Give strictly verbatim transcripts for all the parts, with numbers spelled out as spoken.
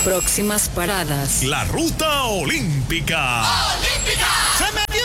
Próximas paradas. La ruta olímpica. ¡Olímpica! ¡Se metió!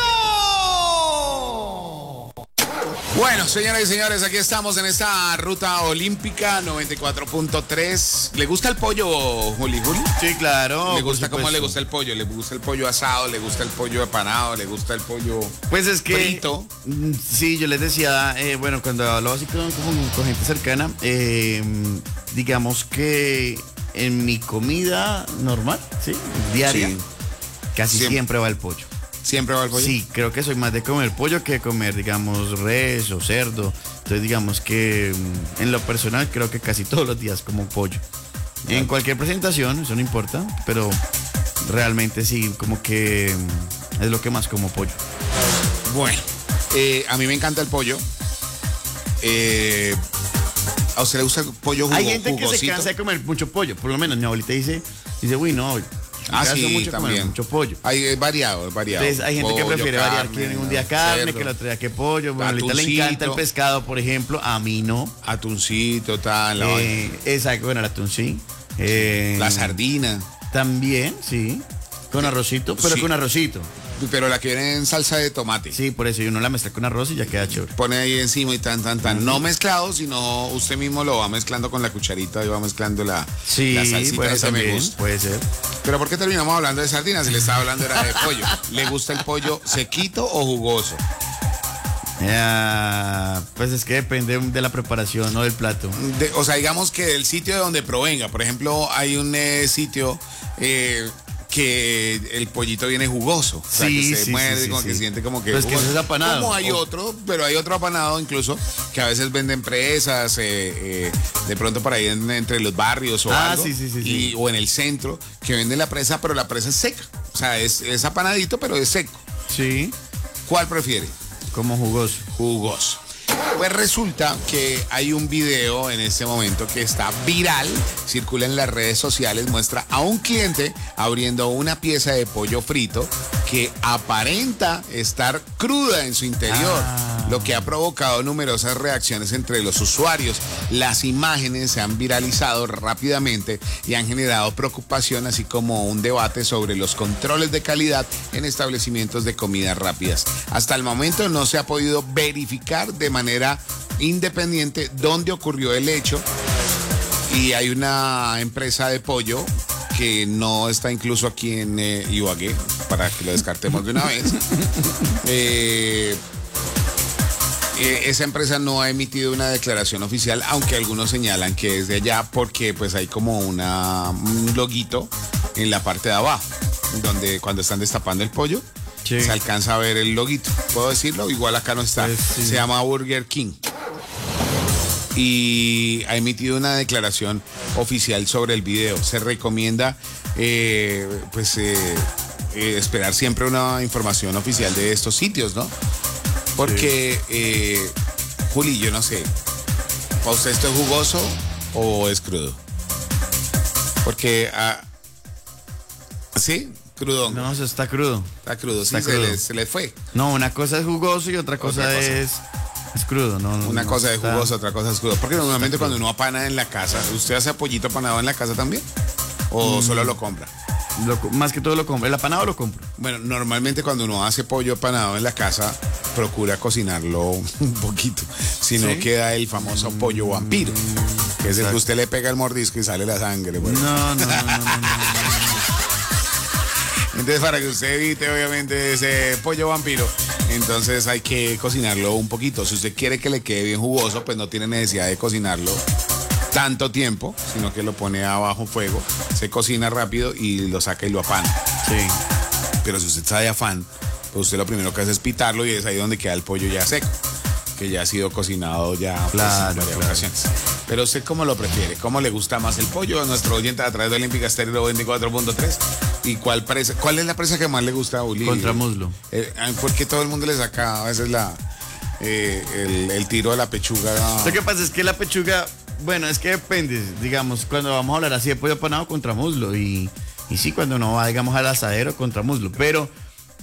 Bueno, señoras y señores, aquí estamos en esta ruta olímpica noventa y cuatro punto tres. ¿Le gusta el pollo, Juli, Juli? Sí, claro. ¿Le gusta cómo le gusta el pollo? ¿Le gusta el pollo asado? ¿Le gusta el pollo apanado? ¿Le gusta el pollo Pues es que, frito? Sí, yo les decía, eh, bueno, cuando hablo así con, con, con gente cercana, eh, digamos que en mi comida normal, ¿sí? Diaria, Sí. casi Siempre. siempre va el pollo. ¿Siempre va el pollo? Sí, creo que soy más de comer pollo que de comer, digamos, res o cerdo. Entonces, digamos que mm, en lo personal creo que casi todos los días como pollo. En cualquier presentación, eso no importa, pero realmente sí, como que mm, es lo que más como pollo. Bueno, eh, a mí me encanta el pollo. Eh, ¿A usted le gusta el pollo jugo, Hay gente que se jugosito? cansa de comer mucho pollo, por lo menos mi abuelita dice, dice, uy, no, Ah, me canso sí, mucho de comer también. mucho pollo. Hay es variado, es variado. Entonces hay gente Pollo, que prefiere variar, carne, que un día carne, cerdo, que el otro día que pollo. Bueno, a mi abuelita le encanta el atuncito. pescado, por ejemplo, a mí no. atuncito, tal, la, Eh, exacto, bueno, el atún sí. Eh, la sardina. También, sí. Con arrocito, pero Sí. con arrocito. Pero la que viene en salsa de tomate. Sí, por eso y uno la mezcla con arroz y ya queda chévere. Pone ahí encima y tan, tan, tan. No mezclado, sino usted mismo lo va mezclando con la cucharita y va mezclando la, Sí, la salsita. bueno, Ese me también, gusta. puede ser. Pero ¿por qué terminamos hablando de sardinas? Si le estaba hablando era de pollo. ¿Le gusta el pollo sequito o jugoso? Ah, pues es que depende de la preparación o del plato. De- o sea, digamos que del sitio de donde provenga. Por ejemplo, hay un eh, sitio eh, que el pollito viene jugoso. O sea, Sí, que se sí, muerde, sí, sí, como sí. que siente como que... Pues que jugoso. ese es apanado. Como hay O- otro, pero hay otro apanado incluso, que a veces venden presas, eh, eh, de pronto por ahí en- entre los barrios o Ah, algo. sí, sí, sí, y- sí. O en el centro, que venden la presa, pero la presa es seca. O sea, es, es apanadito, pero es seco. Sí, ¿Cuál prefiere? como jugoso. Jugoso. Pues resulta que hay un video en este momento que está viral, circula en las redes sociales, muestra a un cliente abriendo una pieza de pollo frito que aparenta estar cruda en su interior, Ah. lo que ha provocado numerosas reacciones entre los usuarios. Las imágenes se han viralizado rápidamente y han generado preocupación, así como un debate sobre los controles de calidad en establecimientos de comidas rápidas. Hasta el momento no se ha podido verificar de manera independiente dónde ocurrió el hecho, y hay una empresa de pollo que no está incluso aquí en eh, Ibagué, para que lo descartemos de una vez. Eh, eh, esa empresa no ha emitido una declaración oficial, aunque algunos señalan que es de allá porque pues hay como una, un loguito en la parte de abajo, donde cuando están destapando el pollo, Sí. se alcanza a ver el loguito. ¿Puedo decirlo? Igual acá no está. Pues, sí. Se llama Burger King. Y ha emitido una declaración oficial sobre el video. Se recomienda eh, pues eh, eh, esperar siempre una información oficial de estos sitios, ¿no? Porque, eh, Juli, yo no sé, ¿para usted esto es jugoso o es crudo? Porque, ah, ¿sí? Crudón. No, eso está crudo. Está crudo, sí, Está se, crudo. Le, se le fue. No, una cosa es jugoso y otra cosa, Otra cosa. es es crudo. No, no, Una no, cosa es está- jugoso, otra cosa es crudo. Porque normalmente cuando uno apana en la casa, ¿usted hace pollito apanado en la casa también? ¿O solo lo compra? lo co- más que todo lo compro. El apanado lo compro. Bueno, normalmente cuando uno hace pollo apanado en la casa, procura cocinarlo un poquito. Si no, ¿Sí? queda el famoso pollo vampiro, que es el que Exacto. usted le pega el mordisco y sale la sangre. Bueno. No, no, no, no, no, no, no. Entonces, para que usted evite, obviamente, ese pollo vampiro, entonces hay que cocinarlo un poquito. Si usted quiere que le quede bien jugoso, pues no tiene necesidad de cocinarlo tanto tiempo, sino que lo pone a bajo fuego, se cocina rápido y lo saca y lo apana. Sí. Pero si usted está de afán, pues usted lo primero que hace es pitarlo y es ahí donde queda el pollo ya seco, que ya ha sido cocinado ya pues, Claro, en varias claro. ocasiones. Pero usted, ¿cómo lo prefiere? ¿Cómo le gusta más el pollo? A nuestro oyente a través de Olímpica Estéreo veinticuatro punto tres. ¿Y cuál presa? ¿Cuál es la presa que más le gusta a Uli? Contramuslo. Eh, ¿Por qué todo el mundo le saca a veces la, eh, el, el tiro de la pechuga? Lo que pasa es que la pechuga, bueno, es que depende, digamos, cuando vamos a hablar así de pollo apanado contra muslo y, y sí, cuando uno va, digamos, al asadero contra muslo, pero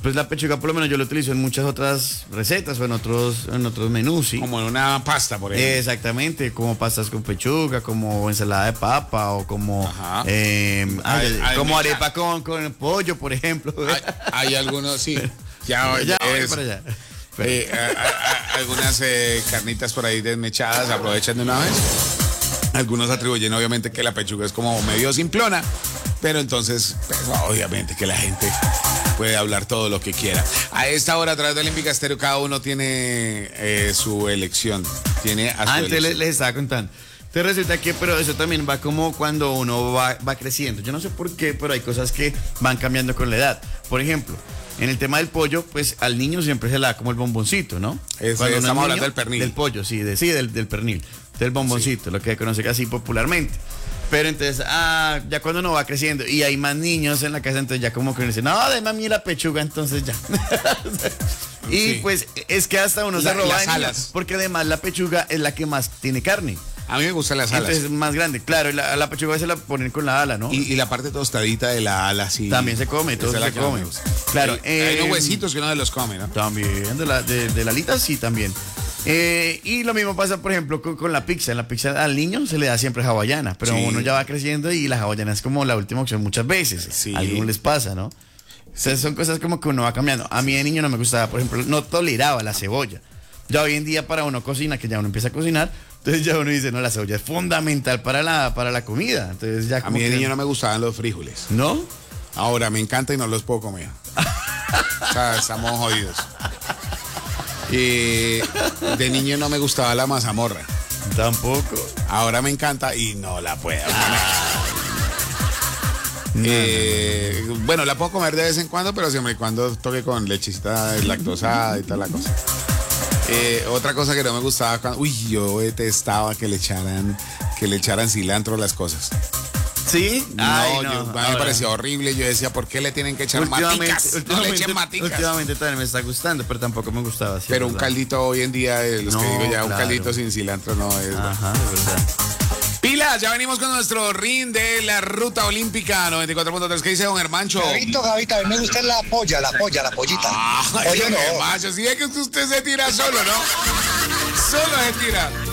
Pues la pechuga por lo menos yo lo utilizo en muchas otras recetas o en otros, en otros menús, ¿sí? Como en una pasta, por ejemplo. Exactamente, como pastas con pechuga, como ensalada de papa o como Ajá. eh, Ay, ay, como mira. arepa con, con pollo, por ejemplo. Hay, hay algunos, sí. Ya, ya voy es- para allá. eh, a- a- a- algunas eh, carnitas por ahí desmechadas aprovechan de una vez. Algunos atribuyen obviamente que la pechuga es como medio simplona, pero entonces, pues, obviamente que la gente puede hablar todo lo que quiera. A esta hora, a través de Olímpica Estéreo, cada uno tiene eh, su elección. Tiene a su Antes les, elección. les estaba contando. Entonces resulta que, pero eso también va como cuando uno va, va creciendo. Yo no sé por qué, pero hay cosas que van cambiando con la edad. Por ejemplo, en el tema del pollo, pues al niño siempre se le da como el bomboncito, ¿no? Ese, Cuando uno es estamos niño, hablando del pernil. Del pollo, sí, de, sí del, del pernil, del bomboncito, lo que se conoce así popularmente. Pero entonces, ah, ya cuando uno va creciendo y hay más niños en la casa, entonces ya como que uno dice, no, déme a mí la pechuga, entonces ya. Y Sí. pues es que hasta uno La- se roba las de niño, alas. porque además la pechuga es la que más tiene carne. A mí me gustan las alas. Entonces es más grande, claro, y la, la pechuga se la ponen con la ala, ¿no? Y, y la parte tostadita de la ala, sí. También se come, todo Esa es la se que más come. me gusta. Claro, Hay, hay eh, unos huesitos que uno de los come, ¿no? También, de la, de, de la alita sí, también. Eh, y lo mismo pasa, por ejemplo, con, con la pizza. En la pizza al niño se le da siempre hawaiana, pero Sí. uno ya va creciendo y la hawaiana es como la última opción muchas veces. Sí. A algunos les pasa, ¿no? O sea, son cosas como que uno va cambiando. A mí de niño no me gustaba, por ejemplo, no toleraba la cebolla. Ya hoy en día para uno cocina, que ya uno empieza a cocinar, entonces ya uno dice, no, la cebolla es fundamental para la, para la comida. Entonces ya A como mí de que- niño no me gustaban los frijoles. ¿No? Ahora me encanta y no los puedo comer. O sea, estamos jodidos. Y de niño no me gustaba la mazamorra. Tampoco. Ahora me encanta y no la puedo comer. Eh, bueno, la puedo comer de vez en cuando, pero siempre y cuando toque con lechecita lactosada y tal la cosa. Eh, otra cosa que no me gustaba cuando, uy, yo detestaba que le echaran, que le echaran cilantro a las cosas. ¿Sí? No, Ay, yo- a mí me ahora. parecía horrible. Yo decía, ¿por qué le tienen que echar Últimamente, maticas? No le últimamente, echen maticas. últimamente también me está gustando, pero tampoco me gustaba. sí, Pero es un verdad. caldito hoy en día, de los que No, digo ya, un claro. caldito sin cilantro no es. bueno. Ajá, de verdad. Pilas, ya venimos con nuestro ring de la ruta olímpica noventa y cuatro punto tres. ¿Qué dice don Hermancho? Gavito, Gavita, a mí me gusta la polla, la polla, la pollita. Ay, Oye, don no. Hermancho, si ve que usted se tira solo, ¿no? Solo se tira.